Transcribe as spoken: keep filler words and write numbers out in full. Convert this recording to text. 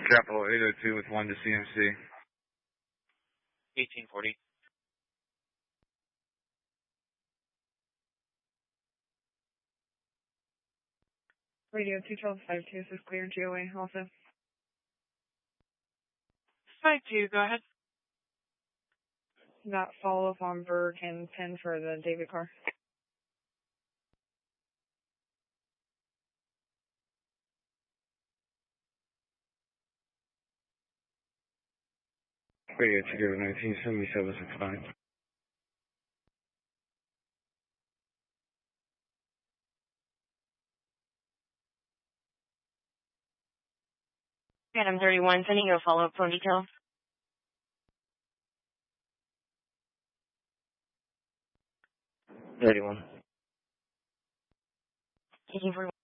Capital eight oh two with one to C M C. eighteen forty. Radio two twelve five two, this is clear, G O A also. five two, go ahead. Got follow-up on Berg and Penn for the David car. Radio two nineteen seventy-seven sixty-nine. Phantom thirty-one, sending you a follow-up phone detail. thirty-one. eighteen forty-one.